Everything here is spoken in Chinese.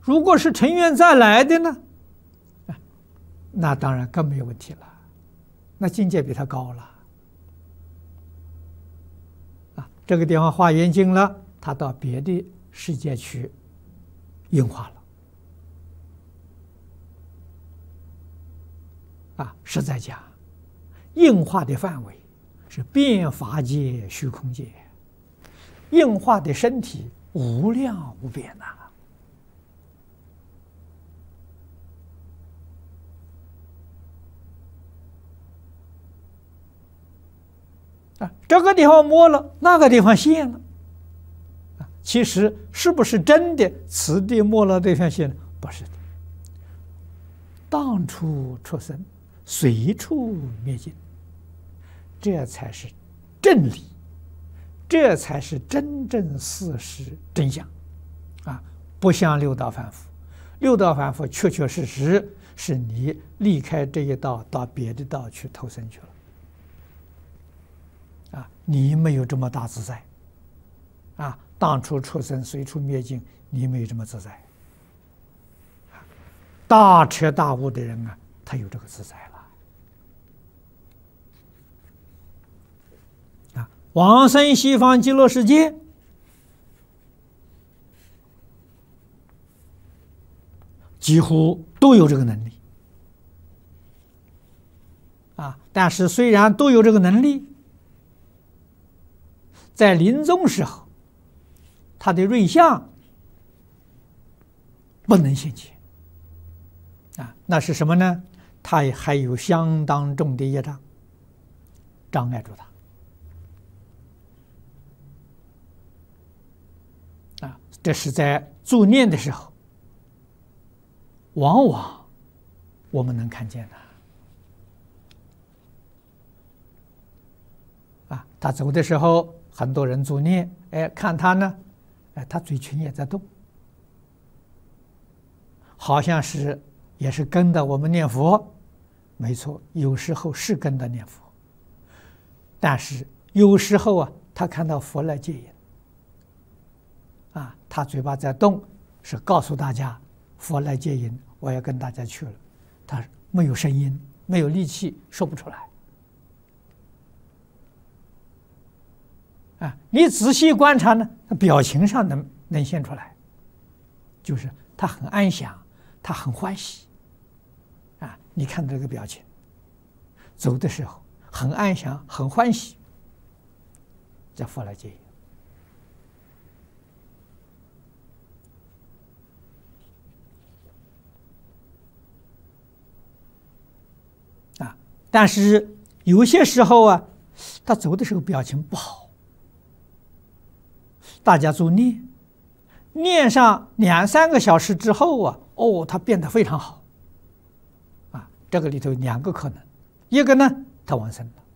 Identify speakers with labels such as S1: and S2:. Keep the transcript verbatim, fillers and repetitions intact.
S1: 如果是成愿再来的呢？那当然更没有问题了，那境界比他高了。啊，这个地方化缘尽了，他到别的世界去应化了。啊，实在讲，应化的范围是遍法界、虚空界，应化的身体无量无边呐。啊，这个地方摸了，那个地方现了。啊，其实是不是真的此地摸了对方现了？不是的。当处出生，随处灭尽，这才是真理，这才是真正事实真相。啊，不像六道凡夫，六道凡夫确确实实是你离开这一道到别的道去投生去了。啊，你没有这么大自在，啊，当处出生，随处灭尽，你没有这么自在。大彻大悟的人啊，他有这个自在了。啊，往生西方极乐世界，几乎都有这个能力。啊，但是虽然都有这个能力，在临终时候，他的瑞相不能现前。啊，那是什么呢？他也还有相当重的业障障碍住他。啊，这是在助念的时候，往往我们能看见的。啊，他走的时候，很多人助念，哎，看他呢，哎，他嘴唇也在动，好像是也是跟着我们念佛。没错，有时候是跟着念佛，但是有时候啊，他看到佛来接引，啊，他嘴巴在动，是告诉大家佛来接引，我要跟大家去了，他没有声音，没有力气，说不出来。啊，你仔细观察呢，表情上能能现出来，就是他很安详，他很欢喜。啊，你看这个表情，走的时候很安详，很欢喜，叫佛来接引。啊，但是有些时候啊，他走的时候表情不好。大家做念，念上两三个小时之后啊，哦，他变得非常好。啊，这个里头有两个可能，一个呢，他往生了，